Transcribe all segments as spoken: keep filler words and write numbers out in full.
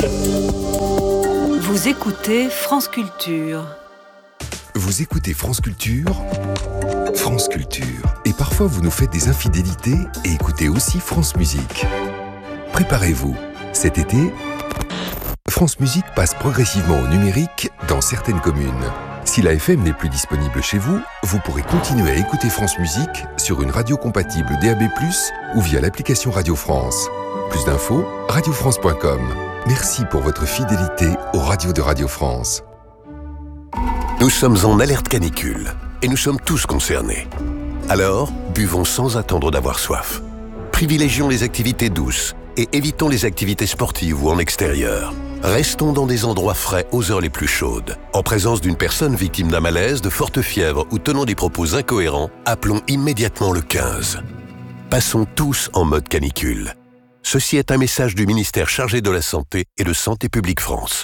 Vous écoutez France Culture. Vous écoutez France Culture, France Culture. Et parfois vous nous faites des infidélités et écoutez aussi France Musique. Préparez-vous, cet été, France Musique passe progressivement au numérique dans certaines communes. Si la F M n'est plus disponible chez vous, vous pourrez continuer à écouter France Musique sur une radio compatible D A B plus, ou via l'application Radio France. Plus d'infos, radio france point com. Merci pour votre fidélité aux radios de Radio France. Nous sommes en alerte canicule et nous sommes tous concernés. Alors, buvons sans attendre d'avoir soif. Privilégions les activités douces et évitons les activités sportives ou en extérieur. Restons dans des endroits frais aux heures les plus chaudes. En présence d'une personne victime d'un malaise, de forte fièvre ou tenant des propos incohérents, appelons immédiatement le quinze. Passons tous en mode canicule. Ceci est un message du ministère chargé de la Santé et de Santé publique France.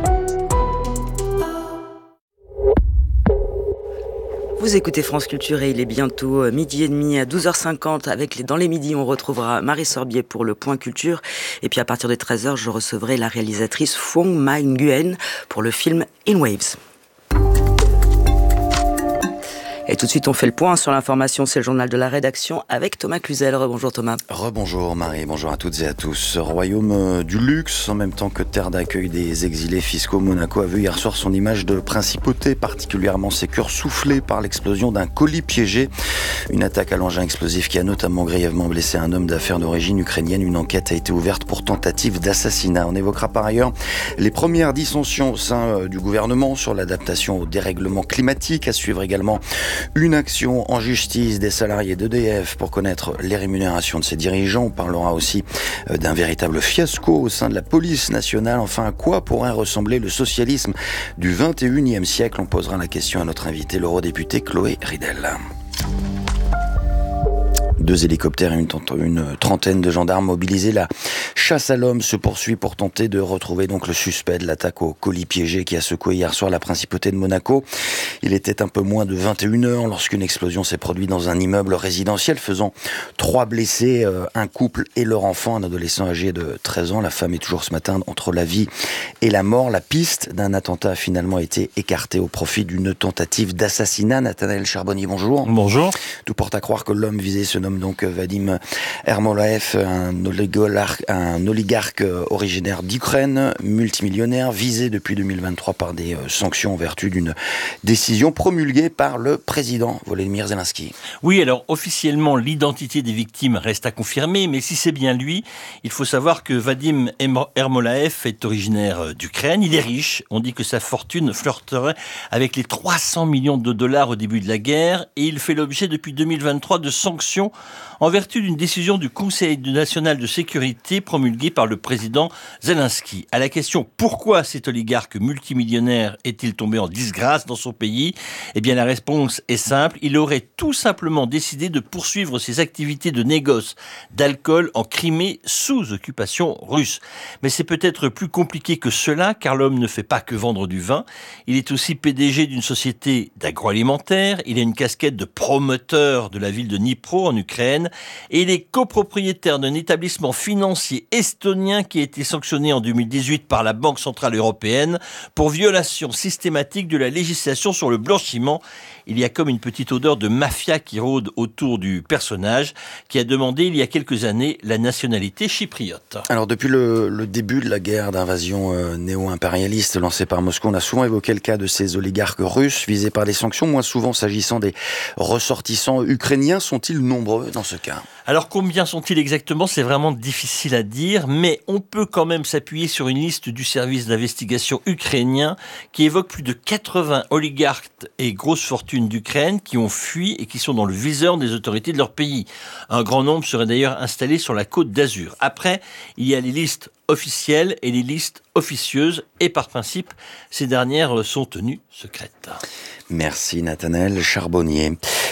Vous écoutez France Culture et il est bientôt midi et demi à douze heures cinquante. Avec les Dans les midis, on retrouvera Marie Sorbier pour le Point Culture. Et puis à partir de treize heures, je recevrai la réalisatrice Phuong My Nguyen pour le film In Waves. Et tout de suite, on fait le point sur l'information. C'est le journal de la rédaction avec Thomas Cluzel. Rebonjour Thomas. Rebonjour Marie, bonjour à toutes et à tous. Royaume du luxe, en même temps que terre d'accueil des exilés fiscaux, Monaco a vu hier soir son image de principauté particulièrement sécure soufflée par l'explosion d'un colis piégé. Une attaque à l'engin explosif qui a notamment grièvement blessé un homme d'affaires d'origine ukrainienne. Une enquête a été ouverte pour tentative d'assassinat. On évoquera par ailleurs les premières dissensions au sein du gouvernement sur l'adaptation au dérèglement climatique. À suivre également une action en justice des salariés d'E D F pour connaître les rémunérations de ses dirigeants. On parlera aussi d'un véritable fiasco au sein de la police nationale. Enfin, à quoi pourrait ressembler le socialisme du vingt et unième siècle? On posera la question à notre invité, l'eurodéputé Chloé Ridel. Deux hélicoptères et une, une trentaine de gendarmes mobilisés. La chasse à l'homme se poursuit pour tenter de retrouver donc le suspect de l'attaque au colis piégé qui a secoué hier soir la principauté de Monaco. Il était un peu moins de vingt et une heures lorsqu'une explosion s'est produite dans un immeuble résidentiel faisant trois blessés, euh, un couple et leur enfant, un adolescent âgé de treize ans. La femme est toujours ce matin entre la vie et la mort. La piste d'un attentat a finalement été écartée au profit d'une tentative d'assassinat. Nathanaël Charbonnier, bonjour. Bonjour. Tout porte à croire que l'homme visé se nomme donc Vadim Ermolaev, un oligarque, un oligarque originaire d'Ukraine, multimillionnaire, visé depuis deux mille vingt-trois par des sanctions en vertu d'une décision promulguée par le président Volodymyr Zelensky. Oui, alors officiellement, l'identité des victimes reste à confirmer, mais si c'est bien lui, il faut savoir que Vadim Ermolaev est originaire d'Ukraine, il est riche, on dit que sa fortune flirterait avec les trois cents millions de dollars au début de la guerre, et il fait l'objet depuis deux mille vingt-trois de sanctions en vertu d'une décision du Conseil national de sécurité promulguée par le président Zelensky. À la question « Pourquoi cet oligarque multimillionnaire est-il tombé en disgrâce dans son pays ?», eh bien la réponse est simple, il aurait tout simplement décidé de poursuivre ses activités de négoce d'alcool en Crimée sous occupation russe. Mais c'est peut-être plus compliqué que cela, car l'homme ne fait pas que vendre du vin. Il est aussi P D G d'une société d'agroalimentaire, il a une casquette de promoteur de la ville de Dnipro en Ukraine, et il est copropriétaire d'un établissement financier estonien qui a été sanctionné en deux mille dix-huit par la Banque Centrale Européenne pour violation systématique de la législation sur le blanchiment. Il y a comme une petite odeur de mafia qui rôde autour du personnage qui a demandé il y a quelques années la nationalité chypriote. Alors depuis le, le début de la guerre d'invasion euh, néo-impérialiste lancée par Moscou, on a souvent évoqué le cas de ces oligarques russes visés par des sanctions, moins souvent s'agissant des ressortissants ukrainiens. Sont-ils nombreux dans ce cas ? Alors combien sont-ils exactement ? C'est vraiment difficile à dire, mais on peut quand même s'appuyer sur une liste du service d'investigation ukrainien qui évoque plus de quatre-vingts oligarques et grosses fortunes d'Ukraine qui ont fui et qui sont dans le viseur des autorités de leur pays. Un grand nombre serait d'ailleurs installé sur la côte d'Azur. Après, il y a les listes officielles et les listes officieuses, et par principe, ces dernières sont tenues secrètes. Merci Nathanaël Charbonnier.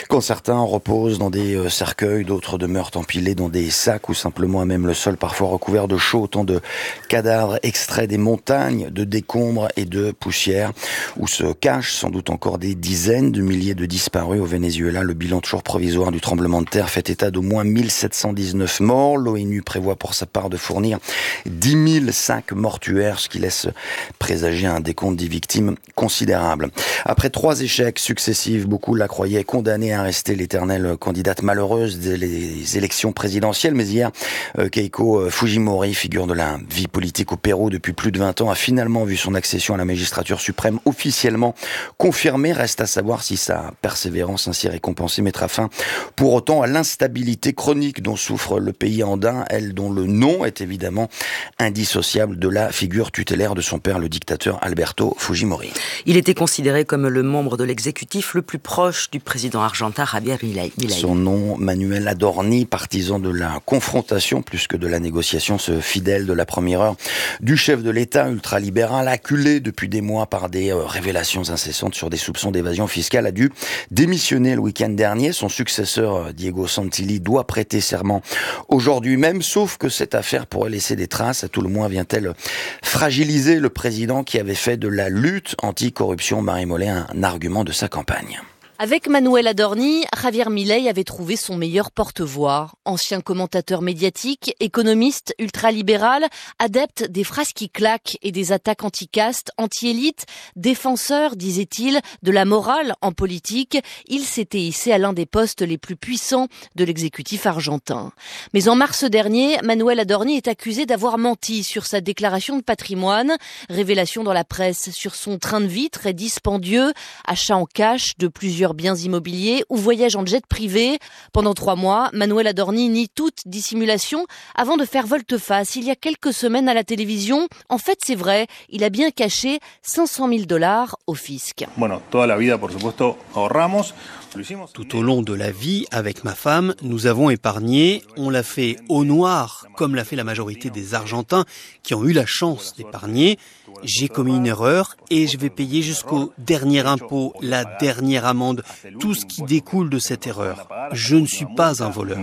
Quand certains reposent dans des cercueils, d'autres demeurent empilés dans des sacs ou simplement à même le sol, parfois recouvert de chaux, autant de cadavres extraits des montagnes de décombres et de poussière, où se cachent sans doute encore des dizaines de milliers de disparus au Venezuela. Le bilan toujours provisoire du tremblement de terre fait état d'au moins mille sept cent dix-neuf morts. L'ONU prévoit pour sa part de fournir dix mille sacs mortuaires, ce qui laisse présager un décompte des victimes considérable. Après trois échecs successifs, beaucoup la croyaient condamnée à rester l'éternelle candidate malheureuse des élections présidentielles. Mais hier, Keiko Fujimori, figure de la vie politique au Pérou depuis plus de vingt ans, a finalement vu son accession à la magistrature suprême officiellement confirmée. Reste à savoir si sa persévérance ainsi récompensée mettra fin pour autant à l'instabilité chronique dont souffre le pays andin, elle dont le nom est évidemment indissociable de la figure tutélaire de son père, le dictateur Alberto Fujimori. Il était considéré comme le membre de l'exécutif le plus proche du président argentin Javier Milei. Son nom, Manuel Adorni, partisan de la confrontation plus que de la négociation, ce fidèle de la première heure du chef de l'État ultralibéral, acculé depuis des mois par des euh, révélations incessantes sur des soupçons d'évasion fiscale, a dû démissionner le week-end dernier. Son successeur, Diego Santilli, doit prêter serment aujourd'hui même, sauf que cette affaire pourrait laisser des traces. À tout le moins vient-elle fragiliser le président qui avait fait de la lutte anti-corruption, Marie Mollet, un argument de sa campagne. Avec Manuel Adorni, Javier Milei avait trouvé son meilleur porte-voix. Ancien commentateur médiatique, économiste ultralibéral, adepte des phrases qui claquent et des attaques anti-caste, anti-élite, défenseur, disait-il, de la morale en politique, il s'était hissé à l'un des postes les plus puissants de l'exécutif argentin. Mais en mars dernier, Manuel Adorni est accusé d'avoir menti sur sa déclaration de patrimoine, révélation dans la presse sur son train de vie très dispendieux, achat en cash de plusieurs biens immobiliers ou voyage en jet privé. Pendant trois mois, Manuel Adorni nie toute dissimulation avant de faire volte-face il y a quelques semaines à la télévision. En fait, c'est vrai, il a bien caché cinq cent mille dollars au fisc. Bueno, toda la vida, por supuesto, ahorramos. Tout au long de la vie, avec ma femme, nous avons épargné. On l'a fait au noir, comme l'a fait la majorité des Argentins qui ont eu la chance d'épargner. J'ai commis une erreur et je vais payer jusqu'au dernier impôt, la dernière amende, tout ce qui découle de cette erreur. Je ne suis pas un voleur.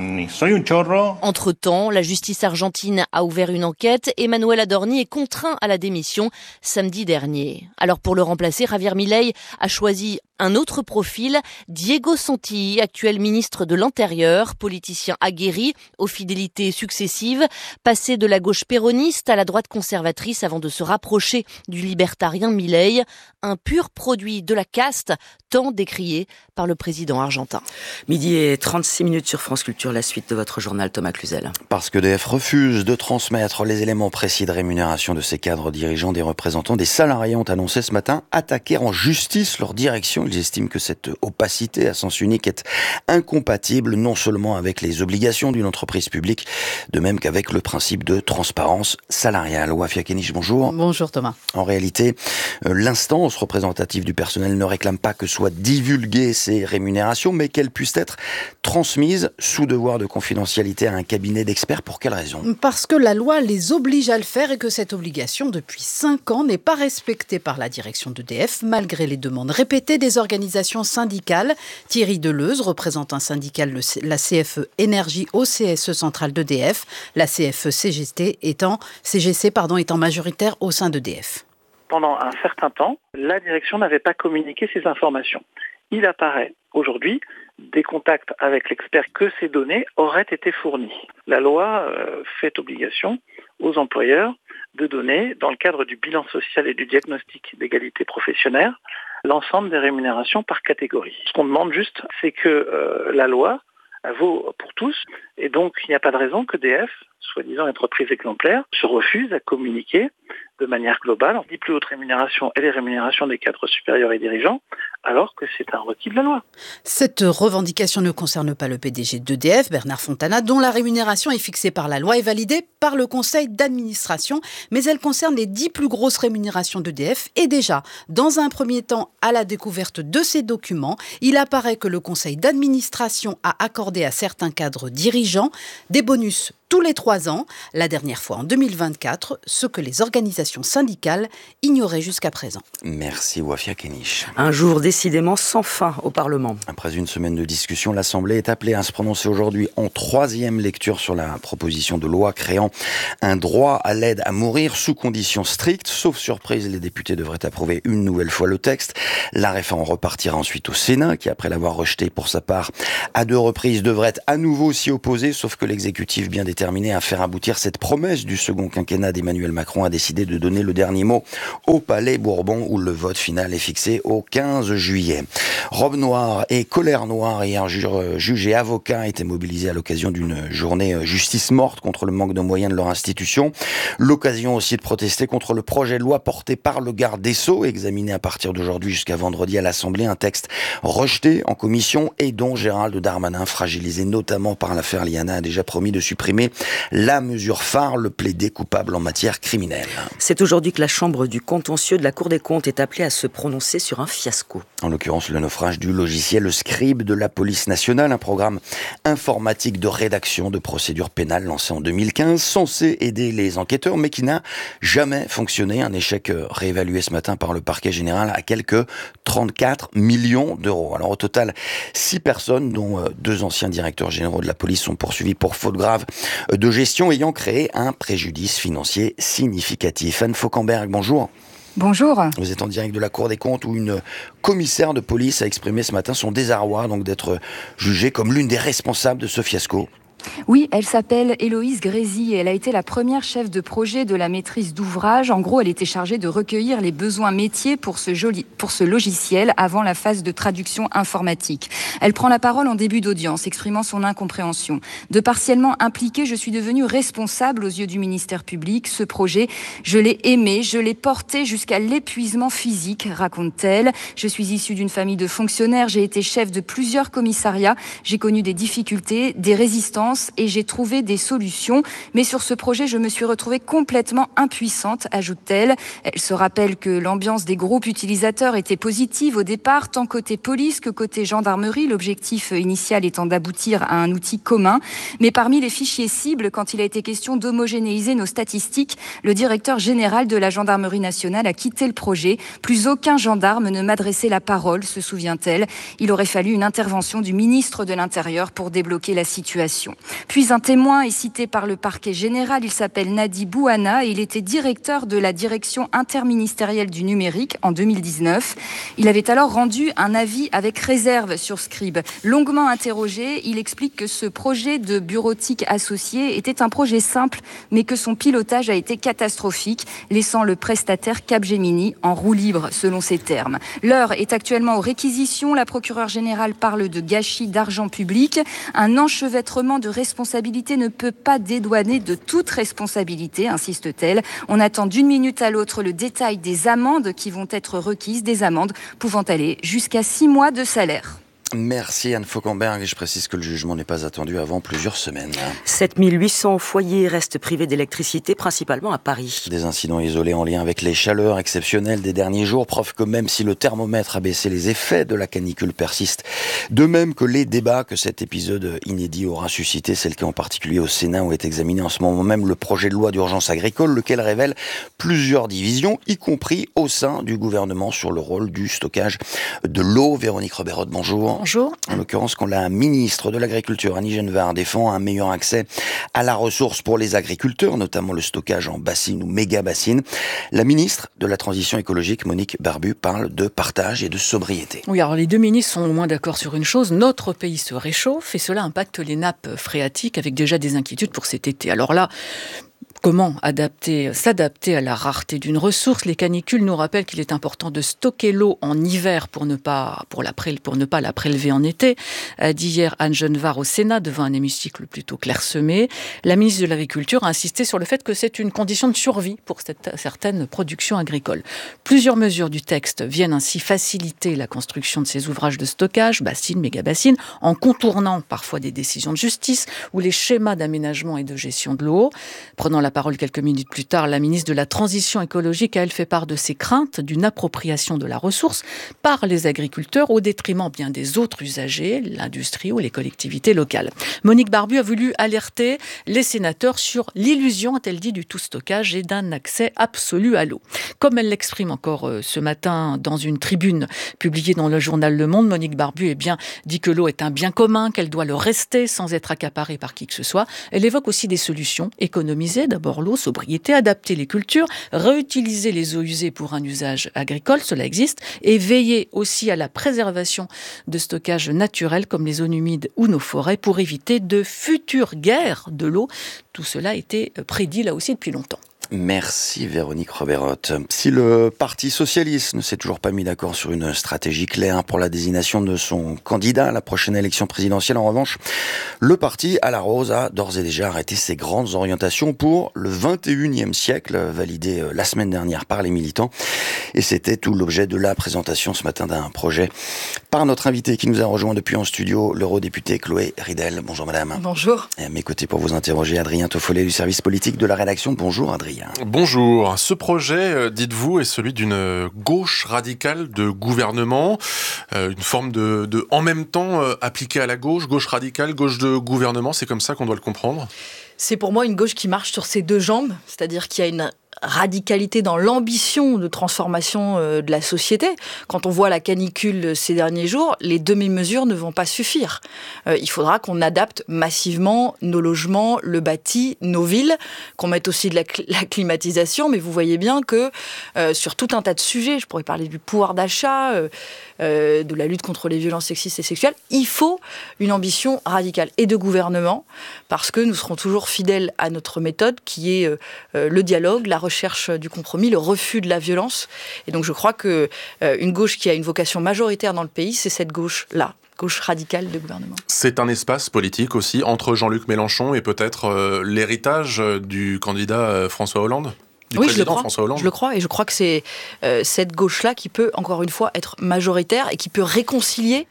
Entre-temps, la justice argentine a ouvert une enquête et Manuel Adorni est contraint à la démission samedi dernier. Alors pour le remplacer, Javier Milei a choisi un autre profil, Diego Santilli, actuel ministre de l'Intérieur, politicien aguerri, aux fidélités successives, passé de la gauche péroniste à la droite conservatrice avant de se rapprocher du libertarien Milei, un pur produit de la caste, tant décrié par le président argentin. Midi et trente-six minutes sur France Culture, la suite de votre journal, Thomas Cluzel. Parce que E D F refuse de transmettre les éléments précis de rémunération de ses cadres dirigeants, des représentants des salariés ont annoncé ce matin attaquer en justice leur direction. Ils estiment que cette opacité à sens unique est incompatible non seulement avec les obligations d'une entreprise publique, de même qu'avec le principe de transparence salariale. Wafia Kenich, bonjour. Bonjour Thomas. En réalité, l'instance représentative du personnel ne réclame pas que soient divulguées ces rémunérations, mais qu'elles puissent être transmises sous devoir de confidentialité à un cabinet d'experts. Pour quelle raison ? Parce que la loi les oblige à le faire et que cette obligation, depuis cinq ans, n'est pas respectée par la direction d'E D F, malgré les demandes répétées des organisations syndicales. Thierry Deleuze, représentant syndical de la C F E Énergie au C S E central d'E D F, la C F E C G T étant, C G C pardon, étant majoritaire au sein d'E D F. Pendant un certain temps, la direction n'avait pas communiqué ces informations. Il apparaît aujourd'hui des contacts avec l'expert que ces données auraient été fournies. La loi euh, fait obligation aux employeurs de donner, dans le cadre du bilan social et du diagnostic d'égalité professionnelle, l'ensemble des rémunérations par catégorie. Ce qu'on demande juste, c'est que euh, la loi vaut pour tous, et donc il n'y a pas de raison que E D F, soi-disant entreprise exemplaire, se refuse à communiquer de manière globale les plus hautes rémunérations et les rémunérations des cadres supérieurs et dirigeants, alors que c'est un requis de la loi. Cette revendication ne concerne pas le P D G d'E D F, Bernard Fontana, dont la rémunération est fixée par la loi et validée par le conseil d'administration, mais elle concerne les dix plus grosses rémunérations d'E D F. Et déjà, dans un premier temps, à la découverte de ces documents, il apparaît que le conseil d'administration a accordé à certains cadres dirigeants des bonus tous les trois ans, la dernière fois en deux mille vingt-quatre, ce que les organisations syndicales ignoraient jusqu'à présent. Merci Wafia Kenich. Un jour décisif décidément sans fin au Parlement. Après une semaine de discussion, l'Assemblée est appelée à se prononcer aujourd'hui en troisième lecture sur la proposition de loi créant un droit à l'aide à mourir sous conditions strictes. Sauf surprise, les députés devraient approuver une nouvelle fois le texte. La réforme repartira ensuite au Sénat, qui après l'avoir rejeté pour sa part à deux reprises devrait à nouveau s'y opposer, sauf que l'exécutif bien déterminé à faire aboutir cette promesse du second quinquennat d'Emmanuel Macron a décidé de donner le dernier mot au Palais Bourbon, où le vote final est fixé au quinze juillet. Robe noire et colère noire, hier juges et avocats étaient mobilisés à l'occasion d'une journée justice morte contre le manque de moyens de leur institution. L'occasion aussi de protester contre le projet de loi porté par le garde des Sceaux, examiné à partir d'aujourd'hui jusqu'à vendredi à l'Assemblée, un texte rejeté en commission et dont Gérald Darmanin, fragilisé notamment par l'affaire Liana, a déjà promis de supprimer la mesure phare, le plaidé coupable en matière criminelle. C'est aujourd'hui que la Chambre du contentieux de la Cour des comptes est appelée à se prononcer sur un fiasco. En l'occurrence, le naufrage du logiciel Scribe de la police nationale, un programme informatique de rédaction de procédures pénales lancé en deux mille quinze, censé aider les enquêteurs, mais qui n'a jamais fonctionné. Un échec réévalué ce matin par le parquet général à quelques trente-quatre millions d'euros. Alors au total, six personnes, dont deux anciens directeurs généraux de la police, sont poursuivis pour faute grave de gestion ayant créé un préjudice financier significatif. Anne Fauquemberg, bonjour. Bonjour. Vous êtes en direct de la Cour des comptes où une commissaire de police a exprimé ce matin son désarroi donc d'être jugée comme l'une des responsables de ce fiasco. Oui, elle s'appelle Héloïse Grézy et elle a été la première chef de projet de la maîtrise d'ouvrage. En gros, elle était chargée de recueillir les besoins métiers pour ce, joli, pour ce logiciel avant la phase de traduction informatique. Elle prend la parole en début d'audience, exprimant son incompréhension. De partiellement impliquée, je suis devenue responsable aux yeux du ministère public. Ce projet, je l'ai aimé, je l'ai porté jusqu'à l'épuisement physique, raconte-t-elle. Je suis issue d'une famille de fonctionnaires, j'ai été chef de plusieurs commissariats, j'ai connu des difficultés, des résistances, et j'ai trouvé des solutions. Mais sur ce projet, je me suis retrouvée complètement impuissante, ajoute-t-elle. Elle se rappelle que l'ambiance des groupes utilisateurs était positive au départ, tant côté police que côté gendarmerie, l'objectif initial étant d'aboutir à un outil commun. Mais parmi les fichiers cibles, quand il a été question d'homogénéiser nos statistiques, le directeur général de la gendarmerie nationale a quitté le projet. Plus aucun gendarme ne m'adressait la parole, se souvient-elle. Il aurait fallu une intervention du ministre de l'Intérieur pour débloquer la situation. Puis un témoin est cité par le parquet général, il s'appelle Nadi Bouhana et il était directeur de la direction interministérielle du numérique en deux mille dix-neuf. Il avait alors rendu un avis avec réserve sur Scribe. Longuement interrogé, il explique que ce projet de bureautique associé était un projet simple, mais que son pilotage a été catastrophique, laissant le prestataire Capgemini en roue libre, selon ses termes. L'heure est actuellement aux réquisitions. La procureure générale parle de gâchis d'argent public. Un enchevêtrement de responsabilité ne peut pas dédouaner de toute responsabilité, insiste-t-elle. On attend d'une minute à l'autre le détail des amendes qui vont être requises, des amendes pouvant aller jusqu'à six mois de salaire. Merci Anne Fauquemberg et je précise que le jugement n'est pas attendu avant plusieurs semaines. sept mille huit cents foyers restent privés d'électricité, principalement à Paris. Des incidents isolés en lien avec les chaleurs exceptionnelles des derniers jours, preuve que même si le thermomètre a baissé, les effets de la canicule persistent. De même que les débats que cet épisode inédit aura suscité, c'est le cas en particulier au Sénat où est examiné en ce moment même le projet de loi d'urgence agricole, lequel révèle plusieurs divisions, y compris au sein du gouvernement sur le rôle du stockage de l'eau. Véronique Roberot, bonjour. Bonjour. En l'occurrence, quand la ministre de l'Agriculture, Annie Genevard, défend un meilleur accès à la ressource pour les agriculteurs, notamment le stockage en bassines ou méga-bassines, la ministre de la Transition écologique, Monique Barbu, parle de partage et de sobriété. Oui, alors les deux ministres sont au moins d'accord sur une chose, notre pays se réchauffe et cela impacte les nappes phréatiques avec déjà des inquiétudes pour cet été. Alors là, comment adapter, s'adapter à la rareté d'une ressource? Les canicules nous rappellent qu'il est important de stocker l'eau en hiver pour ne pas, pour la, pour ne pas la prélever en été. A dit hier Anne Genevard au Sénat devant un hémicycle plutôt clairsemé. La ministre de l'Agriculture a insisté sur le fait que c'est une condition de survie pour cette, certaines productions agricoles. Plusieurs mesures du texte viennent ainsi faciliter la construction de ces ouvrages de stockage, bassines, méga-bassines, en contournant parfois des décisions de justice ou les schémas d'aménagement et de gestion de l'eau. Prenant la parole quelques minutes plus tard, la ministre de la Transition écologique a, elle, fait part de ses craintes d'une appropriation de la ressource par les agriculteurs au détriment bien des autres usagers, l'industrie ou les collectivités locales. Monique Barbu a voulu alerter les sénateurs sur l'illusion, a-t-elle dit, du tout stockage et d'un accès absolu à l'eau. Comme elle l'exprime encore ce matin dans une tribune publiée dans le journal Le Monde, Monique Barbu eh bien, dit que l'eau est un bien commun, qu'elle doit le rester sans être accaparée par qui que ce soit. Elle évoque aussi des solutions. Économiser d'abord l'eau, sobriété, adapter les cultures, réutiliser les eaux usées pour un usage agricole, cela existe, et veiller aussi à la préservation de stockages naturels comme les zones humides ou nos forêts pour éviter de futures guerres de l'eau. Tout cela a été prédit là aussi depuis longtemps. Merci Véronique Roberotte. Si le Parti socialiste ne s'est toujours pas mis d'accord sur une stratégie claire pour la désignation de son candidat à la prochaine élection présidentielle, en revanche, le parti à la Rose a d'ores et déjà arrêté ses grandes orientations pour le vingt et unième siècle, validées la semaine dernière par les militants. Et c'était tout l'objet de la présentation ce matin d'un projet par notre invité qui nous a rejoint depuis en studio, l'eurodéputé Chloé Ridel. Bonjour madame. Bonjour. Et à mes côtés pour vous interroger, Adrien Toffolet du service politique de la rédaction. Bonjour Adrien. Bonjour. Ce projet, dites-vous, est celui d'une gauche radicale de gouvernement, euh, une forme de, de en même temps euh, appliquée à la gauche, gauche radicale, gauche de gouvernement, c'est comme ça qu'on doit le comprendre ? C'est pour moi une gauche qui marche sur ses deux jambes, c'est-à-dire qu'il y a une radicalité dans l'ambition de transformation de la société. Quand on voit la canicule ces derniers jours, les demi-mesures ne vont pas suffire. Euh, il faudra qu'on adapte massivement nos logements, le bâti, nos villes, qu'on mette aussi de la, cl- la climatisation, mais vous voyez bien que euh, sur tout un tas de sujets, je pourrais parler du pouvoir d'achat, euh, euh, de la lutte contre les violences sexistes et sexuelles, il faut une ambition radicale et de gouvernement, parce que nous serons toujours fidèles à notre méthode qui est euh, le dialogue, la recherche du compromis, le refus de la violence. Et donc je crois qu'une euh, gauche qui a une vocation majoritaire dans le pays, c'est cette gauche-là, gauche radicale de gouvernement. C'est un espace politique aussi entre Jean-Luc Mélenchon et peut-être euh, l'héritage du candidat euh, François Hollande ? Du oui, président je le crois. François Hollande. Je le crois, et je crois que c'est euh, cette gauche-là qui peut, encore une fois, être majoritaire et qui peut réconcilier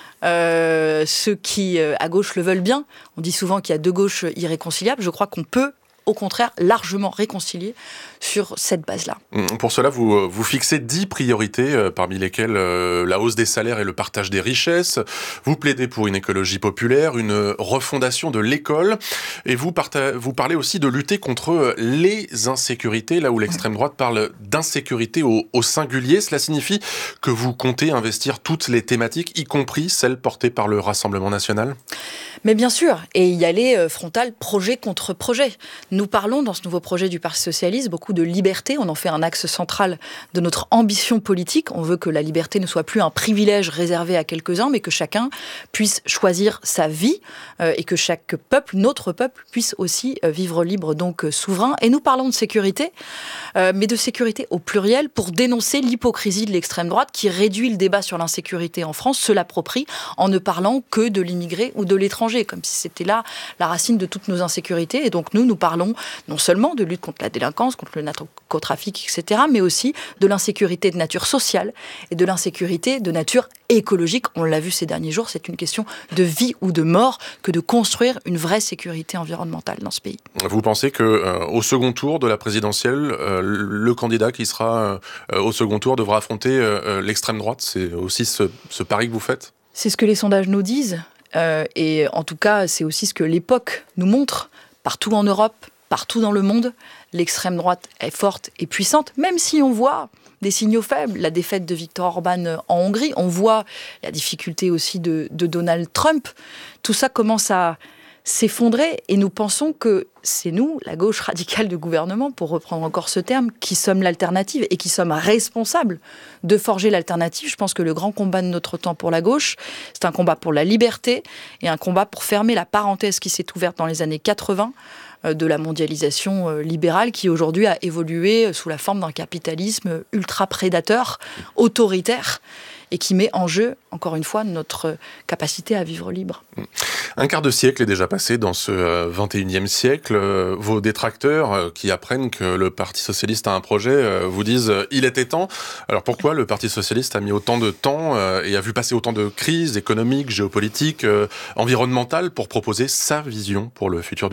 euh, ceux qui, euh, à gauche, le veulent bien. On dit souvent qu'il y a deux gauches irréconciliables. Je crois qu'on peut, au contraire, largement réconcilier sur cette base-là. Pour cela, vous, vous fixez dix priorités, euh, parmi lesquelles euh, la hausse des salaires et le partage des richesses. Vous plaidez pour une écologie populaire, une refondation de l'école, et vous, parta- vous parlez aussi de lutter contre les insécurités, là où l'extrême droite parle d'insécurité au, au singulier. Cela signifie que vous comptez investir toutes les thématiques, y compris celles portées par le Rassemblement national ? Mais bien sûr, et y aller euh, frontal, projet contre projet. Nous parlons dans ce nouveau projet du Parti socialiste beaucoup de liberté, on en fait un axe central de notre ambition politique. On veut que la liberté ne soit plus un privilège réservé à quelques-uns, mais que chacun puisse choisir sa vie euh, et que chaque peuple, notre peuple, puisse aussi euh, vivre libre, donc euh, souverain. Et nous parlons de sécurité, euh, mais de sécurité au pluriel pour dénoncer l'hypocrisie de l'extrême droite qui réduit le débat sur l'insécurité en France, se l'approprie en ne parlant que de l'immigré ou de l'étranger, comme si c'était là la racine de toutes nos insécurités. Et donc nous, nous parlons non seulement de lutte contre la délinquance, contre le narcotrafic, et cetera, mais aussi de l'insécurité de nature sociale et de l'insécurité de nature écologique. On l'a vu ces derniers jours, c'est une question de vie ou de mort que de construire une vraie sécurité environnementale dans ce pays. Vous pensez que euh, au second tour de la présidentielle, euh, le candidat qui sera euh, au second tour devra affronter euh, l'extrême droite ? C'est aussi ce, ce pari que vous faites ? C'est ce que les sondages nous disent. Euh, et en tout cas, c'est aussi ce que l'époque nous montre. Partout en Europe, partout dans le monde, l'extrême droite est forte et puissante, même si on voit des signaux faibles. La défaite de Viktor Orban en Hongrie, on voit la difficulté aussi de, de Donald Trump. Tout ça commence à s'effondrer et nous pensons que c'est nous, la gauche radicale de gouvernement, pour reprendre encore ce terme, qui sommes l'alternative et qui sommes responsables de forger l'alternative. Je pense que le grand combat de notre temps pour la gauche, c'est un combat pour la liberté et un combat pour fermer la parenthèse qui s'est ouverte dans les années quatre-vingts de la mondialisation libérale qui aujourd'hui a évolué sous la forme d'un capitalisme ultra-prédateur, autoritaire, et qui met en jeu, encore une fois, notre capacité à vivre libre. Un quart de siècle est déjà passé dans ce vingt et unième siècle. Vos détracteurs qui apprennent que le Parti socialiste a un projet vous disent « il était temps ». Alors pourquoi le Parti socialiste a mis autant de temps et a vu passer autant de crises économiques, géopolitiques, environnementales pour proposer sa vision pour le futur du pays ?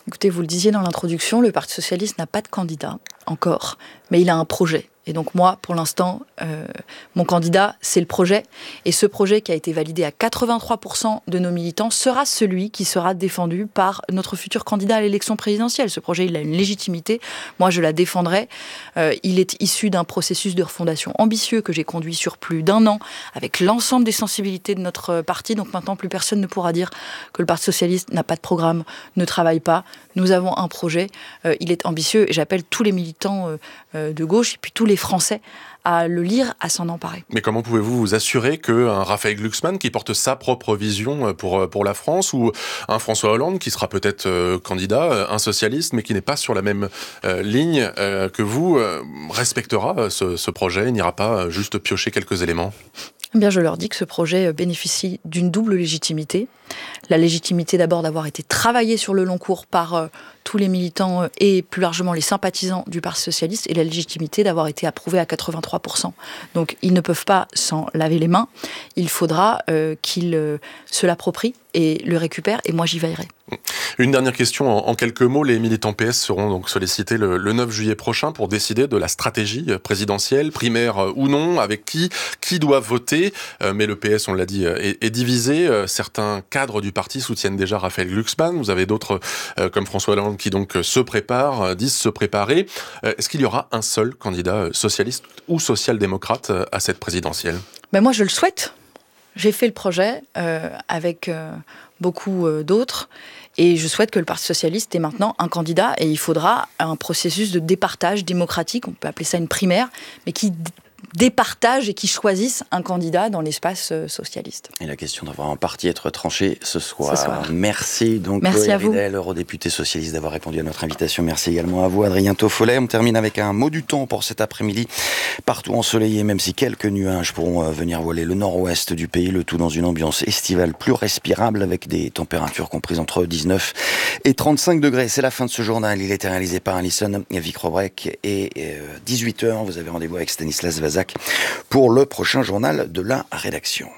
Écoutez, vous le disiez dans l'introduction, le Parti socialiste n'a pas de candidat encore, mais il a un projet. Et donc moi, pour l'instant, euh, mon candidat, c'est le projet. Et ce projet qui a été validé à quatre-vingt-trois pour cent de nos militants sera celui qui sera défendu par notre futur candidat à l'élection présidentielle. Ce projet, il a une légitimité. Moi, je la défendrai. Euh, il est issu d'un processus de refondation ambitieux que j'ai conduit sur plus d'un an avec l'ensemble des sensibilités de notre parti. Donc maintenant, plus personne ne pourra dire que le Parti socialiste n'a pas de programme, ne travaille pas. Nous avons un projet. Euh, il est ambitieux et j'appelle tous les militants euh, euh, de gauche et puis tous les Français à le lire, à s'en emparer. Mais comment pouvez-vous vous assurer qu'un Raphaël Glucksmann qui porte sa propre vision pour, pour la France, ou un François Hollande qui sera peut-être euh, candidat, un socialiste, mais qui n'est pas sur la même euh, ligne euh, que vous, euh, respectera ce, ce projet et n'ira pas juste piocher quelques éléments ? Eh bien, je leur dis que ce projet bénéficie d'une double légitimité. La légitimité d'abord d'avoir été travaillé sur le long cours par euh, tous les militants euh, et plus largement les sympathisants du Parti socialiste, et la légitimité d'avoir été approuvé à quatre-vingt-trois pour cent. Donc ils ne peuvent pas s'en laver les mains. Il faudra euh, qu'ils euh, se l'approprient et le récupèrent, et moi j'y veillerai. Une dernière question en, en quelques mots. Les militants P S seront donc sollicités le, le neuf juillet prochain pour décider de la stratégie présidentielle, primaire euh, ou non, avec qui, qui doit voter. Euh, mais le P S, on l'a dit, est, est divisé. Euh, certains cadres du parti soutiennent déjà Raphaël Glucksmann. Vous avez d'autres, euh, comme François Hollande, qui donc se préparent, euh, disent se préparer. Euh, est-ce qu'il y aura un seul candidat socialiste ou social-démocrate à cette présidentielle ? Ben moi, je le souhaite. J'ai fait le projet euh, avec euh, beaucoup euh, d'autres et je souhaite que le Parti socialiste ait maintenant un candidat, et il faudra un processus de départage démocratique, on peut appeler ça une primaire, mais qui d- départage et qui choisissent un candidat dans l'espace euh, socialiste. Et la question devra en partie être tranchée ce soir. Ce soir. Merci donc Merci Chloé à vous. Ridel, eurodéputée socialiste, d'avoir répondu à notre invitation. Merci également à vous, Adrien Toffolet. On termine avec un mot du temps pour cet après-midi. Partout ensoleillé, même si quelques nuages pourront venir voiler le nord-ouest du pays, le tout dans une ambiance estivale plus respirable, avec des températures comprises entre dix-neuf et trente-cinq degrés. C'est la fin de ce journal. Il était réalisé par Alison Vic-Robrec, et dix-huit heures, vous avez rendez-vous avec Stanislas Vazak pour le prochain journal de la rédaction.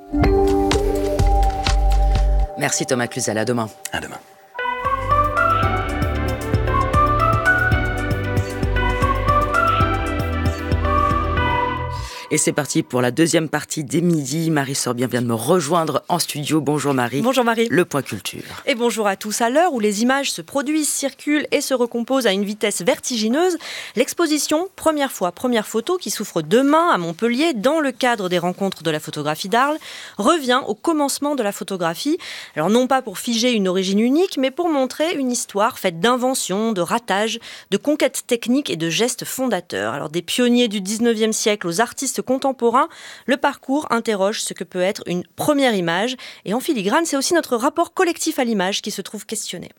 Merci Thomas Cluzel, à demain. À demain. Et c'est parti pour la deuxième partie des midis. Marie Sorbien vient de me rejoindre en studio. Bonjour Marie. Bonjour Marie. Le point culture. Et bonjour à tous. À l'heure où les images se produisent, circulent et se recomposent à une vitesse vertigineuse, l'exposition Première fois, première photo, qui s'ouvre demain à Montpellier dans le cadre des rencontres de la photographie d'Arles, revient au commencement de la photographie. Alors non pas pour figer une origine unique, mais pour montrer une histoire faite d'inventions, de ratages, de conquêtes techniques et de gestes fondateurs. Alors des pionniers du dix-neuvième siècle aux artistes contemporains, le parcours interroge ce que peut être une première image. Et en filigrane, c'est aussi notre rapport collectif à l'image qui se trouve questionné.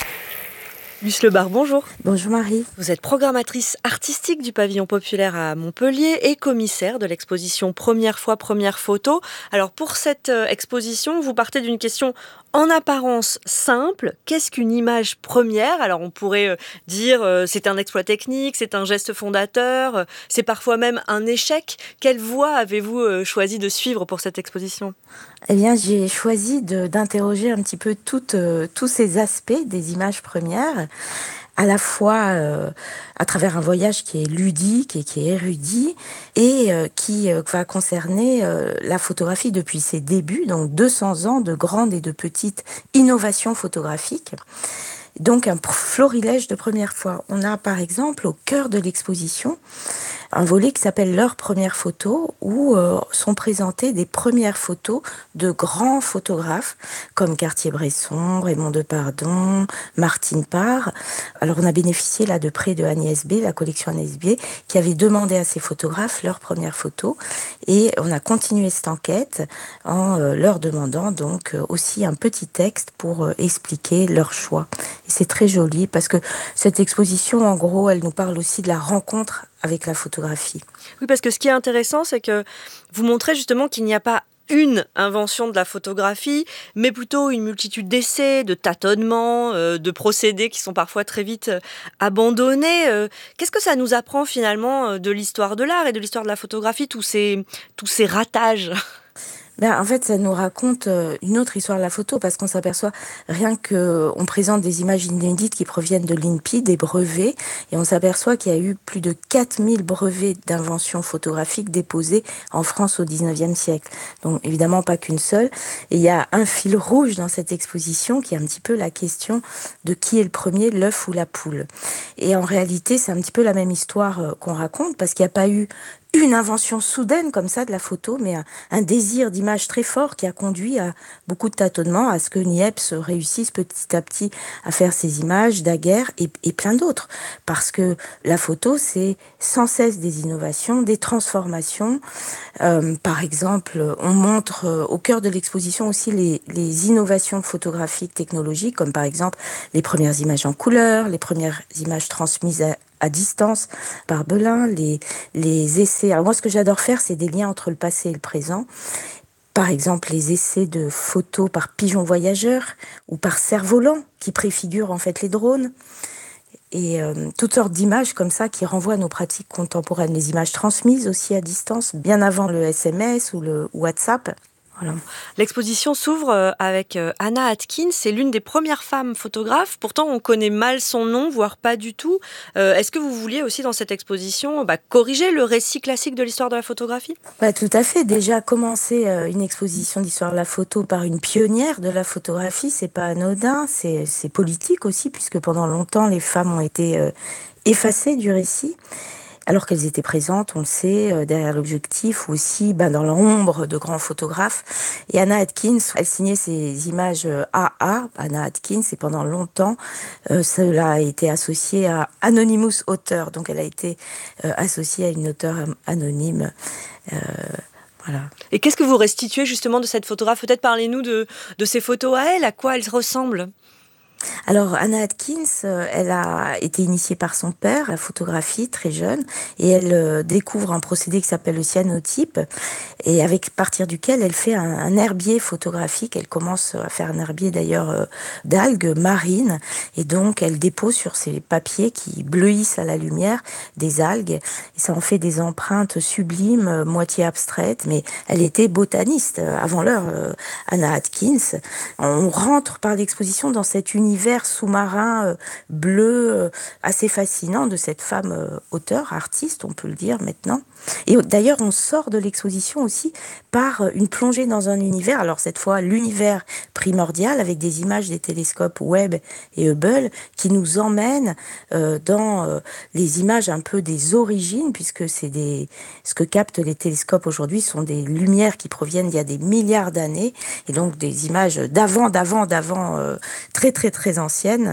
Luce Lebar, bonjour. Bonjour Marie. Vous êtes programmatrice artistique du pavillon populaire à Montpellier et commissaire de l'exposition Première fois, première photo. Alors pour cette euh, exposition, vous partez d'une question en apparence simple. Qu'est-ce qu'une image première ? Alors on pourrait euh, dire euh, c'est un exploit technique, c'est un geste fondateur, euh, c'est parfois même un échec. Quelle voie avez-vous euh, choisi de suivre pour cette exposition ? Eh bien, j'ai choisi de, d'interroger un petit peu toutes, euh, tous ces aspects des images premières, à la fois euh, à travers un voyage qui est ludique et qui est érudit, et euh, qui euh, va concerner euh, la photographie depuis ses débuts, donc deux cents ans de grandes et de petites innovations photographiques. Donc un florilège de première fois. On a par exemple au cœur de l'exposition un volet qui s'appelle Leurs premières photos, où euh, sont présentées des premières photos de grands photographes comme Cartier-Bresson, Raymond Depardon, Martine Parr. Alors on a bénéficié là de près de Agnès B, la collection Agnès B, qui avait demandé à ces photographes leurs premières photos, et on a continué cette enquête en euh, leur demandant donc euh, aussi un petit texte pour euh, expliquer leur choix. Et c'est très joli parce que cette exposition, en gros, elle nous parle aussi de la rencontre avec la photographie. Oui, parce que ce qui est intéressant, c'est que vous montrez justement qu'il n'y a pas une invention de la photographie, mais plutôt une multitude d'essais, de tâtonnements, euh, de procédés qui sont parfois très vite euh, abandonnés. Euh, qu'est-ce que ça nous apprend finalement euh, de l'histoire de l'art et de l'histoire de la photographie, tous ces, tous ces ratages ? Ben, en fait, ça nous raconte une autre histoire de la photo, parce qu'on s'aperçoit, rien qu'on présente des images inédites qui proviennent de l'I N P I, des brevets, et on s'aperçoit qu'il y a eu plus de quatre mille brevets d'invention photographique déposés en France au dix-neuvième siècle. Donc, évidemment, pas qu'une seule. Et il y a un fil rouge dans cette exposition qui est un petit peu la question de qui est le premier, l'œuf ou la poule. Et en réalité, c'est un petit peu la même histoire qu'on raconte, parce qu'il n'y a pas eu une invention soudaine comme ça de la photo, mais un, un désir d'image très fort qui a conduit à beaucoup de tâtonnements, à ce que Niepce réussisse petit à petit à faire ses images, Daguerre et, et plein d'autres. Parce que la photo, c'est sans cesse des innovations, des transformations. Euh, par exemple, on montre euh, au cœur de l'exposition aussi les, les innovations photographiques, technologiques, comme par exemple les premières images en couleur, les premières images transmises à à distance par Belin, les, les essais. Alors moi, ce que j'adore faire, c'est des liens entre le passé et le présent. Par exemple, les essais de photos par pigeons voyageurs ou par cerfs-volants qui préfigurent en fait les drones. Et euh, toutes sortes d'images comme ça qui renvoient à nos pratiques contemporaines. Les images transmises aussi à distance, bien avant le S M S ou le WhatsApp. Voilà. L'exposition s'ouvre avec Anna Atkins, c'est l'une des premières femmes photographes, pourtant on connaît mal son nom, voire pas du tout. Euh, est-ce que vous vouliez aussi dans cette exposition bah, corriger le récit classique de l'histoire de la photographie ? Bah, tout à fait, déjà commencer une exposition d'histoire de la photo par une pionnière de la photographie, c'est pas anodin, c'est, c'est politique aussi, puisque pendant longtemps les femmes ont été euh, effacées du récit. Alors qu'elles étaient présentes, on le sait, euh, derrière l'objectif, ou aussi ben, dans l'ombre de grands photographes. Et Anna Atkins, elle signait ses images A A, Anna Atkins, et pendant longtemps, euh, cela a été associé à Anonymous Auteur. Donc elle a été euh, associée à une auteure anonyme. Euh, Voilà. Et qu'est-ce que vous restituez justement de cette photographe ? Peut-être parlez-nous de, de ces photos à elle, à quoi elles ressemblent ? Alors Anna Atkins, elle a été initiée par son père à la photographie très jeune et elle découvre un procédé qui s'appelle le cyanotype et avec partir duquel elle fait un, un herbier photographique. Elle commence à faire un herbier d'ailleurs d'algues marines et donc elle dépose sur ces papiers qui bleuissent à la lumière des algues et ça en fait des empreintes sublimes, moitié abstraites, mais elle était botaniste avant l'heure, Anna Atkins. On rentre par l'exposition dans cet univers univers sous-marin euh, bleu euh, assez fascinant de cette femme euh, auteure, artiste, on peut le dire maintenant. Et d'ailleurs, on sort de l'exposition aussi par une plongée dans un univers, alors cette fois l'univers primordial avec des images des télescopes Webb et Hubble qui nous emmènent euh, dans euh, les images un peu des origines, puisque c'est des ce que captent les télescopes aujourd'hui sont des lumières qui proviennent d'il y a des milliards d'années, et donc des images d'avant, d'avant, d'avant, euh, très très très anciennes.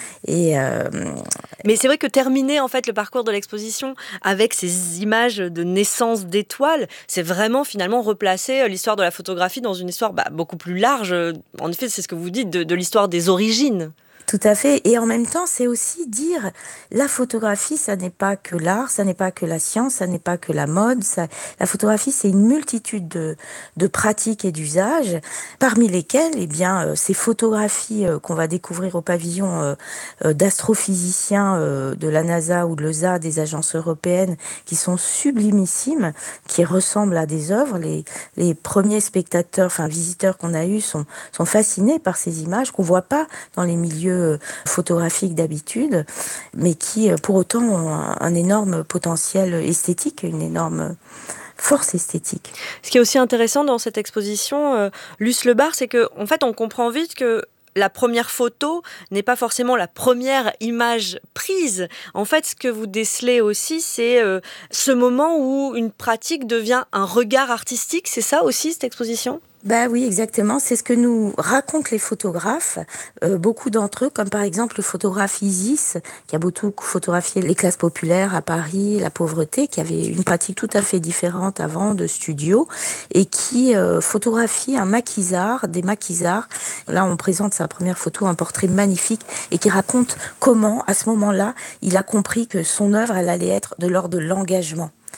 Et euh... Mais c'est vrai que terminer en fait le parcours de l'exposition avec ces images de naissance d'étoiles, c'est vraiment finalement replacer l'histoire de la photographie dans une histoire bah, beaucoup plus large. En effet, c'est ce que vous dites de, de l'histoire des origines. Tout à fait. Et en même temps, c'est aussi dire la photographie, ça n'est pas que l'art, ça n'est pas que la science, ça n'est pas que la mode. Ça, la photographie, c'est une multitude de, de pratiques et d'usages, parmi lesquels, eh bien, euh, ces photographies euh, qu'on va découvrir au pavillon euh, euh, d'astrophysiciens euh, de la NASA ou de l'E S A, des agences européennes, qui sont sublimissimes, qui ressemblent à des œuvres. Les, les premiers spectateurs, enfin visiteurs qu'on a eus, sont, sont fascinés par ces images qu'on voit pas dans les milieux photographiques d'habitude, mais qui pour autant ont un, un énorme potentiel esthétique, une énorme force esthétique. Ce qui est aussi intéressant dans cette exposition, euh, Luce Lebar, c'est que en fait on comprend vite que la première photo n'est pas forcément la première image prise. En fait, ce que vous décelez aussi, c'est euh, ce moment où une pratique devient un regard artistique. C'est ça aussi, cette exposition ? Bah oui, exactement. C'est ce que nous racontent les photographes, euh, beaucoup d'entre eux, comme par exemple le photographe Isis, qui a beaucoup photographié les classes populaires à Paris, la pauvreté, qui avait une pratique tout à fait différente avant de studio, et qui euh, photographie un maquisard, des maquisards. Là, on présente sa première photo, un portrait magnifique, et qui raconte comment, à ce moment-là, il a compris que son œuvre, elle allait être de l'ordre de l'engagement.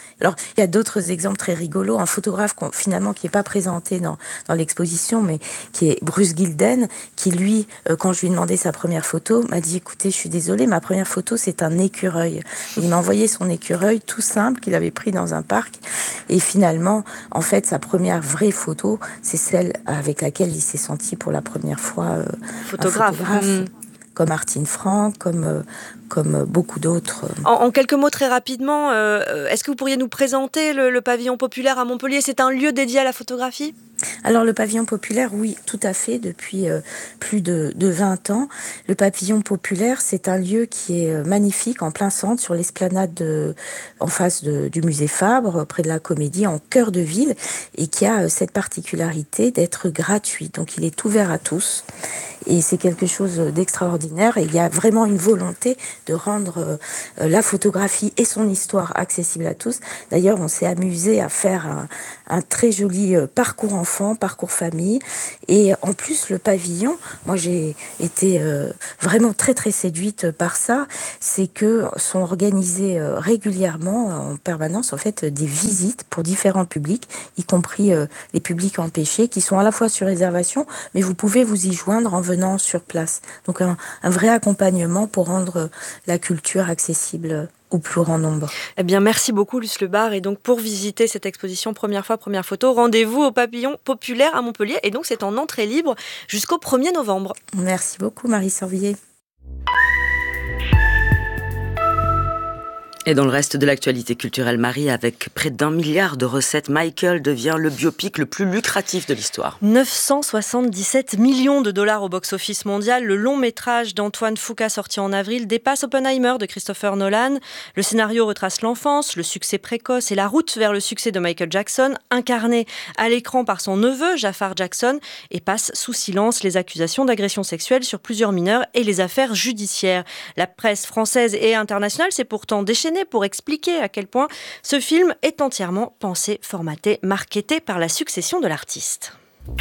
Alors, il y a d'autres exemples très rigolos. Un photographe finalement qui n'est pas présenté dans, dans l'exposition, mais qui est Bruce Gilden, qui lui, euh, quand je lui ai demandé sa première photo, m'a dit, écoutez, je suis désolée, ma première photo, c'est un écureuil. Il m'a envoyé son écureuil tout simple qu'il avait pris dans un parc. Et finalement, en fait, sa première vraie photo, c'est celle avec laquelle il s'est senti pour la première fois euh, photographe. photographe. Mmh. Comme Martine Franck, comme, euh, comme beaucoup d'autres. En, en quelques mots très rapidement, euh, est-ce que vous pourriez nous présenter le, le pavillon populaire à Montpellier ? C'est un lieu dédié à la photographie ? Alors le pavillon populaire, oui, tout à fait, depuis euh, plus de, de vingt ans. Le pavillon populaire, c'est un lieu qui est magnifique, en plein centre, sur l'esplanade de, en face de, du musée Fabre, près de la Comédie, en cœur de ville, et qui a euh, cette particularité d'être gratuit. Donc il est ouvert à tous. Et c'est quelque chose d'extraordinaire. Et il y a vraiment une volonté de rendre euh, la photographie et son histoire accessible à tous. D'ailleurs, on s'est amusé à faire un, un très joli euh, parcours enfant, parcours famille. Et en plus, le pavillon, moi j'ai été euh, vraiment très très séduite par ça. C'est que sont organisées euh, régulièrement, en permanence, en fait, des visites pour différents publics, y compris euh, les publics empêchés, qui sont à la fois sur réservation, mais vous pouvez vous y joindre en venant sur place. Donc un, un vrai accompagnement pour rendre la culture accessible au plus grand nombre. Eh bien, merci beaucoup, Luce Lebar. Et donc, pour visiter cette exposition Première fois, première photo, rendez-vous au pavillon populaire à Montpellier. Et donc, c'est en entrée libre jusqu'au premier novembre. Merci beaucoup, Marie Sorbier. Et dans le reste de l'actualité culturelle, Marie, avec près d'un milliard de recettes, Michael devient le biopic le plus lucratif de l'histoire. neuf cent soixante-dix-sept millions de dollars au box-office mondial. Le long métrage d'Antoine Fuqua sorti en avril dépasse Oppenheimer de Christopher Nolan. Le scénario retrace l'enfance, le succès précoce et la route vers le succès de Michael Jackson, incarné à l'écran par son neveu Jafar Jackson, et passe sous silence les accusations d'agression sexuelle sur plusieurs mineurs et les affaires judiciaires. La presse française et internationale s'est pourtant déchaînée pour expliquer à quel point ce film est entièrement pensé, formaté, marketé par la succession de l'artiste.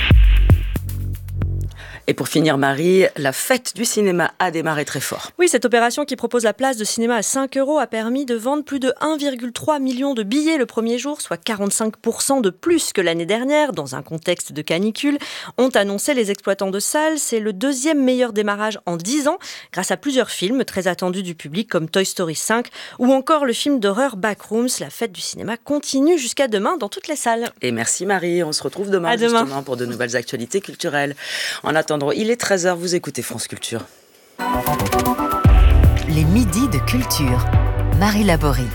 Et pour finir, Marie, la fête du cinéma a démarré très fort. Oui, cette opération qui propose la place de cinéma à cinq euros a permis de vendre plus de un virgule trois million de billets le premier jour, soit quarante-cinq pour cent de plus que l'année dernière, dans un contexte de canicule, ont annoncé les exploitants de salles. C'est le deuxième meilleur démarrage en dix ans, grâce à plusieurs films très attendus du public comme Toy Story cinq ou encore le film d'horreur Backrooms. La fête du cinéma continue jusqu'à demain dans toutes les salles. Et merci Marie, on se retrouve demain, à demain. justement pour de nouvelles actualités culturelles. En attendant, il est treize heures, vous écoutez France Culture. Les midis de culture. Marie Laborie.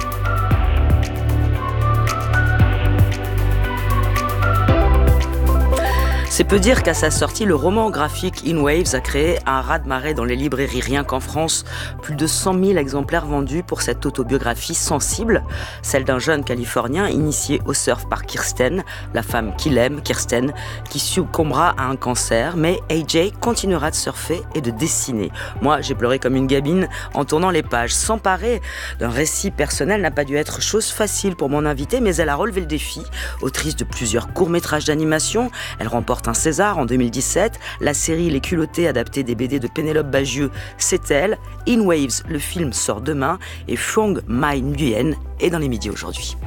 C'est peu dire qu'à sa sortie, le roman graphique In Waves a créé un raz-de-marée dans les librairies. Rien qu'en France, plus de cent mille exemplaires vendus pour cette autobiographie sensible, celle d'un jeune Californien initié au surf par Kirsten, la femme qu'il aime, Kirsten, qui succombera à un cancer. Mais A J continuera de surfer et de dessiner. Moi, j'ai pleuré comme une gamine en tournant les pages. S'emparer d'un récit personnel n'a pas dû être chose facile pour mon invitée, mais elle a relevé le défi. Autrice de plusieurs courts-métrages d'animation, elle remporte un César en deux mille dix-sept. La série Les Culottés, adaptée des B D de Pénélope Bagieux, c'est elle. In Waves, le film sort demain et Phuong Mai Nguyen est dans les midis aujourd'hui.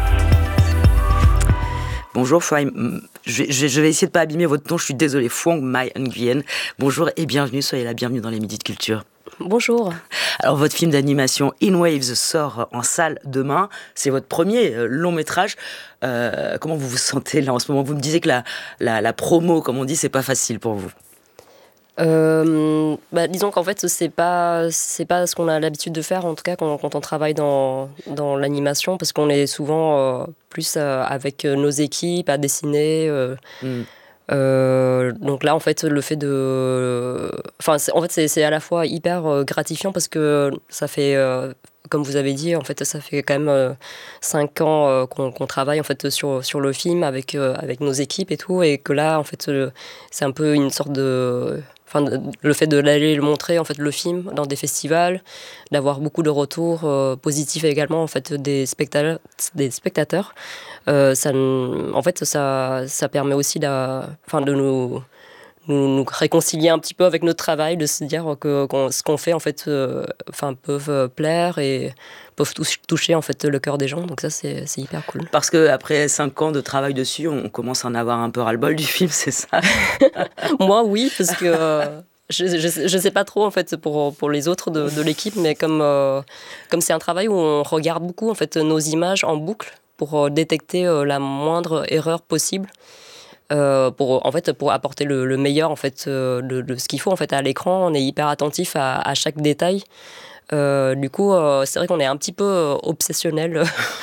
Bonjour, Phuong, je, je, je vais essayer de ne pas abîmer votre nom, je suis désolée. Phuong Mai Nguyen, bonjour et bienvenue, soyez la bienvenue dans les midis de culture. Bonjour. Alors, votre film d'animation In Waves sort en salle demain. C'est votre premier long métrage. Euh, comment vous vous sentez là en ce moment ? Vous me disiez que la, la, la promo, comme on dit, c'est pas facile pour vous. Euh, bah, disons qu'en fait, c'est pas, c'est pas ce qu'on a l'habitude de faire, en tout cas quand, quand on travaille dans, dans l'animation, parce qu'on est souvent euh, plus euh, avec nos équipes à dessiner. Euh, mm. Euh, donc là, en fait, le fait de... Enfin, c'est, en fait, c'est, c'est à la fois hyper euh, gratifiant parce que ça fait, euh, comme vous avez dit, en fait, ça fait quand même euh, cinq ans euh, qu'on, qu'on travaille en fait, sur, sur le film avec, euh, avec nos équipes et tout, et que là, en fait, le, c'est un peu une sorte de... Enfin, le fait de d'aller le montrer, en fait, le film dans des festivals, d'avoir beaucoup de retours euh, positifs également, en fait, des spectateurs, des spectateurs. Euh, ça, en fait, ça, ça permet aussi de, enfin, de nous, nous, nous réconcilier un petit peu avec notre travail, de se dire que qu'on, ce qu'on fait en fait, euh, enfin peuvent plaire et peuvent toucher en fait le cœur des gens. Donc ça c'est, c'est hyper cool. Parce que après cinq ans de travail dessus, on commence à en avoir un peu ras-le-bol du film, c'est ça? Moi oui, parce que euh, je, je je sais pas trop en fait pour pour les autres de, de l'équipe, mais comme euh, comme c'est un travail où on regarde beaucoup en fait nos images en boucle pour détecter euh, la moindre erreur possible. Euh, pour en fait pour apporter le, le meilleur en fait euh, de, de ce qu'il faut en fait à l'écran. On est hyper attentif à, à chaque détail. Euh, du coup, euh, c'est vrai qu'on est un petit peu euh, obsessionnel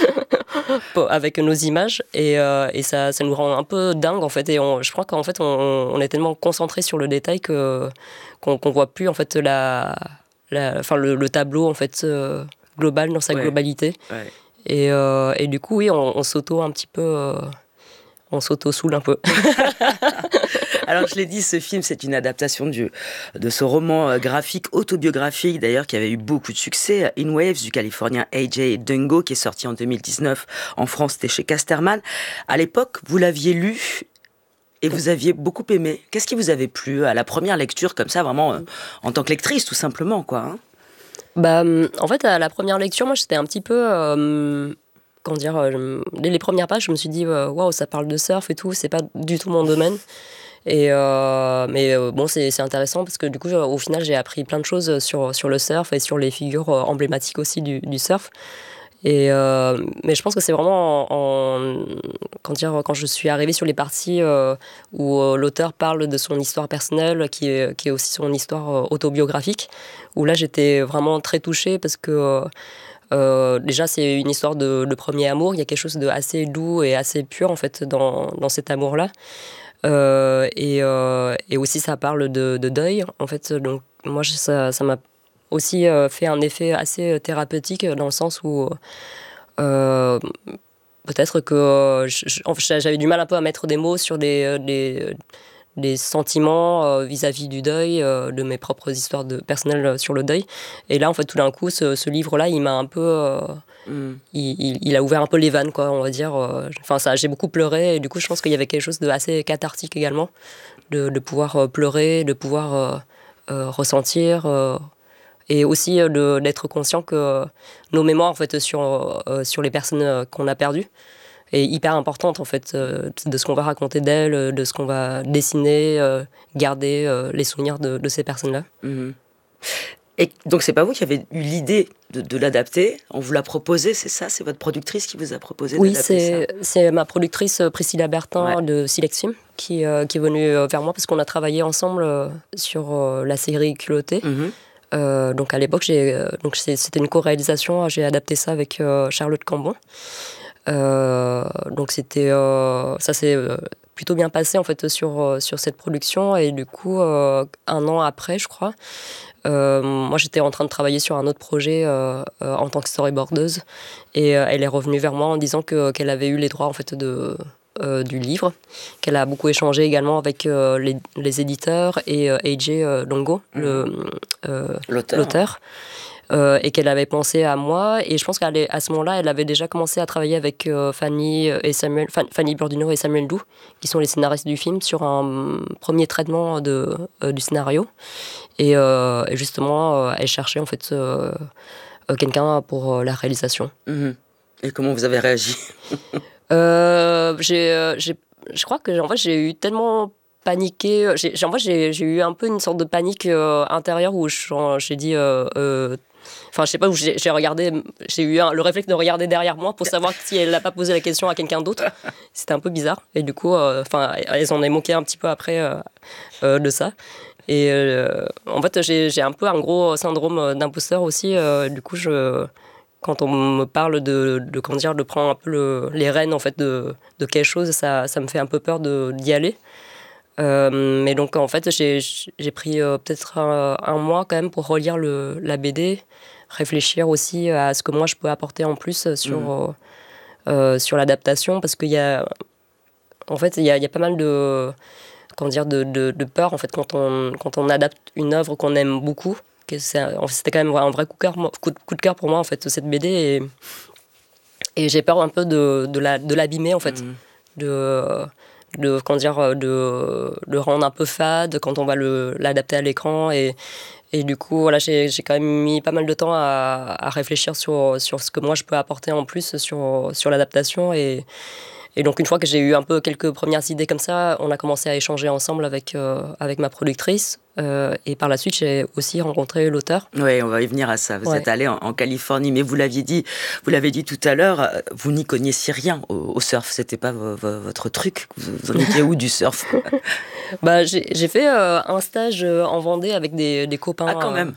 avec nos images et, euh, et ça, ça nous rend un peu dingue en fait. Et on, je crois qu'en fait on, on est tellement concentré sur le détail que qu'on, qu'on voit plus en fait la, la enfin le, le tableau en fait euh, global dans sa ouais. globalité. Ouais. Et, euh, et du coup, oui, on, on s'auto un petit peu. Euh, On s'auto-soule un peu. Alors, je l'ai dit, ce film, c'est une adaptation du, de ce roman graphique, autobiographique, d'ailleurs, qui avait eu beaucoup de succès, In Waves, du Californien A J Dungo, qui est sorti en deux mille dix-neuf. En France, c'était chez Casterman. À l'époque, vous l'aviez lu et vous aviez beaucoup aimé. Qu'est-ce qui vous avait plu à la première lecture, comme ça, vraiment, euh, en tant que lectrice, tout simplement, quoi, hein? Bah, en fait, à la première lecture, moi, j'étais un petit peu... Euh, Comment dire, euh, dès les premières pages, je me suis dit, waouh, wow, ça parle de surf et tout, c'est pas du tout mon domaine. Et euh, mais euh, bon, c'est, c'est intéressant parce que du coup, au final, j'ai appris plein de choses sur, sur le surf et sur les figures emblématiques aussi du, du surf. Et euh, mais je pense que c'est vraiment en, en, quand, dire, quand je suis arrivée sur les parties euh, où euh, l'auteur parle de son histoire personnelle, qui est, qui est aussi son histoire euh, autobiographique, où là, j'étais vraiment très touchée parce que euh, Euh, déjà, c'est une histoire de, de premier amour. Il y a quelque chose de assez doux et assez pur en fait dans, dans cet amour-là. Euh, et, euh, et aussi, ça parle de, de deuil en fait. Donc, moi, ça, ça m'a aussi fait un effet assez thérapeutique dans le sens où euh, peut-être que je, j'avais du mal un peu à mettre des mots sur des, des des sentiments euh, vis-à-vis du deuil, euh, de mes propres histoires de, personnelles sur le deuil. Et là, en fait, tout d'un coup, ce, ce livre-là, il m'a un peu... Euh, mm. il, il, il a ouvert un peu les vannes, quoi, on va dire. Enfin, ça, j'ai beaucoup pleuré, et du coup, je pense qu'il y avait quelque chose d'assez cathartique également, de, de pouvoir euh, pleurer, de pouvoir euh, euh, ressentir, euh, et aussi euh, de, d'être conscient que nos mémoires, en fait, sur, euh, sur les personnes qu'on a perdues, est hyper importante en fait, euh, de ce qu'on va raconter d'elle, de ce qu'on va dessiner, euh, garder euh, les souvenirs de, de ces personnes-là. Mmh. Et donc c'est pas vous qui avez eu l'idée de, de l'adapter, on vous l'a proposé, c'est ça? C'est votre productrice qui vous a proposé oui, d'adapter c'est, ça? c'est ma productrice Priscilla Bertin ouais. de Silex Film qui, euh, qui est venue vers moi parce qu'on a travaillé ensemble euh, sur euh, la série Culottée. Mmh. Euh, donc à l'époque, j'ai, euh, donc c'est, c'était une co-réalisation, j'ai adapté ça avec euh, Charlotte Cambon. Euh, donc c'était euh, ça s'est plutôt bien passé en fait sur sur cette production et du coup euh, un an après je crois euh, moi j'étais en train de travailler sur un autre projet euh, euh, en tant que storyboardeuse et euh, elle est revenue vers moi en disant que qu'elle avait eu les droits en fait de euh, du livre, qu'elle a beaucoup échangé également avec euh, les, les éditeurs et euh, A J euh, Dongo mmh. le euh, l'auteur, l'auteur. Euh, et qu'elle avait pensé à moi et je pense qu'à à ce moment-là elle avait déjà commencé à travailler avec euh, Fanny et Samuel Fanny Burdino et Samuel Doux qui sont les scénaristes du film sur un premier traitement de, euh, du scénario et, euh, et justement euh, elle cherchait en fait euh, euh, quelqu'un pour euh, la réalisation. Mmh. Et comment vous avez réagi? euh, j'ai, euh, j'ai, je crois que en fait, j'ai eu tellement paniqué, j'ai, en fait, j'ai, j'ai eu un peu une sorte de panique euh, intérieure où je, j'ai dit euh, euh, Enfin, je sais pas où j'ai, j'ai regardé, j'ai eu un, le réflexe de regarder derrière moi pour savoir si elle n'a pas posé la question à quelqu'un d'autre. C'était un peu bizarre. Et du coup, enfin, euh, elles en ont moqué un petit peu après euh, euh, de ça. Et euh, en fait, j'ai, j'ai un peu un gros syndrome d'imposteur aussi. Euh, du coup, je, quand on me parle de, de, comment dire, de prendre un peu le, les rênes en fait, de, de quelque chose, ça, ça me fait un peu peur de, d'y aller. Euh, mais donc en fait j'ai, j'ai pris euh, peut-être un, un mois quand même pour relire le, la B D, réfléchir aussi à ce que moi je peux apporter en plus sur, mmh. euh, euh, sur l'adaptation parce qu'il y a en fait il y a, il y a pas mal de, comment dire, de, de, de peur en fait, quand, on, quand on adapte une œuvre qu'on aime beaucoup. Que c'est, en fait, c'était quand même un vrai coup de cœur, coup de, coup de cœur pour moi en fait, cette B D et, et j'ai peur un peu de, de, la, de l'abîmer en fait, mmh. de... de, comment dire, de, de rendre un peu fade quand on va le, l'adapter à l'écran. Et, et du coup, voilà, j'ai, j'ai quand même mis pas mal de temps à, à réfléchir sur, sur ce que moi je peux apporter en plus sur, sur l'adaptation. Et, et donc, une fois que j'ai eu un peu quelques premières idées comme ça, on a commencé à échanger ensemble avec, euh, avec ma productrice. Euh, et par la suite, j'ai aussi rencontré l'auteur. Oui, on va y venir à ça. Vous ouais. êtes allé en, en Californie, mais vous l'aviez dit, vous l'avez dit tout à l'heure, vous n'y connaissiez rien au, au surf. C'était pas v- v- votre truc. Vous en étiez où du surf? Bah, j'ai, j'ai fait euh, un stage en Vendée avec des, des copains. Ah, quand même.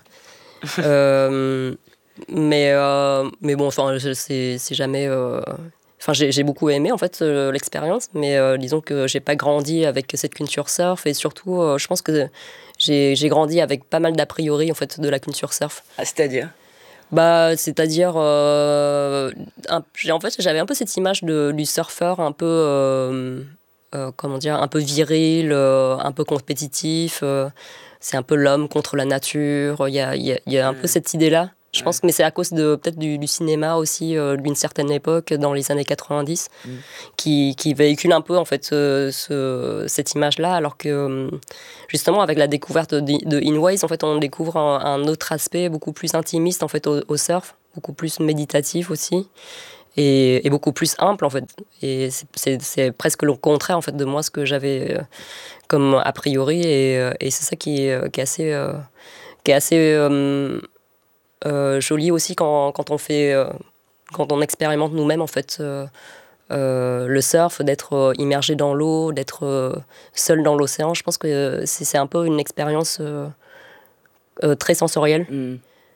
euh, mais, euh, mais bon, enfin, c'est, c'est jamais. Euh... Enfin, j'ai, j'ai beaucoup aimé en fait euh, l'expérience, mais euh, disons que j'ai pas grandi avec cette culture surf et surtout, euh, je pense que j'ai, j'ai grandi avec pas mal d'a priori en fait de la culture surf. Ah, c'est-à-dire? Bah, c'est-à-dire, euh, un, j'ai, en fait, j'avais un peu cette image de, du surfeur un peu, euh, euh, comment dire, un peu viril, euh, un peu compétitif. Euh, c'est un peu l'homme contre la nature. Il y a, y a, y a un peu cette idée-là. Je pense que mais c'est à cause de peut-être du, du cinéma aussi euh, d'une certaine époque dans les années quatre-vingt-dix mmh. qui, qui véhicule un peu en fait ce, ce, cette image-là, alors que justement avec la découverte de, de InWaves en fait on découvre un, un autre aspect beaucoup plus intimiste en fait au, au surf, beaucoup plus méditatif aussi et, et beaucoup plus humble en fait. Et c'est, c'est, c'est presque le contraire en fait de moi ce que j'avais euh, comme a priori et, et c'est ça qui est, qui est assez euh, qui est assez euh, Euh, joli aussi quand, quand on fait euh, quand on expérimente nous-mêmes en fait euh, euh, le surf, d'être euh, immergé dans l'eau, d'être euh, seul dans l'océan. Je pense que c'est, c'est un peu une expérience euh, euh, très sensorielle. Mm.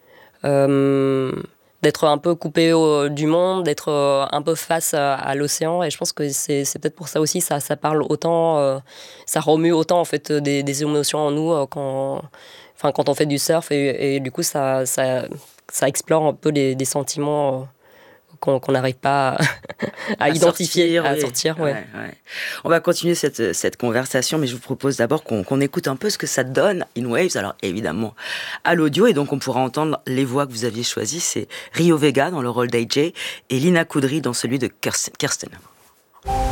Euh, d'être un peu coupé au, du monde, d'être euh, un peu face à, à l'océan. Et je pense que c'est, c'est peut-être pour ça aussi, ça, ça parle autant, euh, ça remue autant en fait des, des émotions en nous euh, quand... Enfin, quand on fait du surf, et, et du coup, ça, ça, ça explore un peu des, des sentiments qu'on n'arrive pas à, à, à identifier, sortir, à oui. sortir. Ouais. Ouais, ouais. On va continuer cette, cette conversation, mais je vous propose d'abord qu'on, qu'on écoute un peu ce que ça donne, InWaves, alors évidemment à l'audio, et donc on pourra entendre les voix que vous aviez choisies. C'est Rio Vega dans le rôle d'A J et Lina Koudry dans celui de Kirsten.